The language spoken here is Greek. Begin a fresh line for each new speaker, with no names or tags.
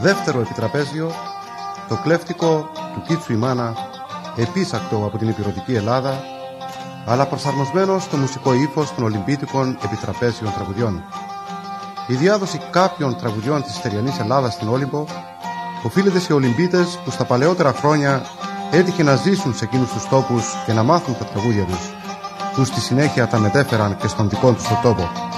Δεύτερο επιτραπέζιο, το κλέφτικο του Κίτσου η Μάνα, επίσακτο από την ηπειρωτική Ελλάδα, αλλά προσαρμοσμένο στο μουσικό ύφος των Ολυμπίτικων επιτραπέζιων τραγουδιών. Η διάδοση κάποιων τραγουδιών της Ιστεριανής Ελλάδας στην Όλυμπο οφείλεται σε Ολυμπίτες που στα παλαιότερα χρόνια έτυχε να ζήσουν σε εκείνους τους τόπους και να μάθουν τα τραγούδια τους, που στη συνέχεια τα μετέφεραν και στον δικό τους το τόπο.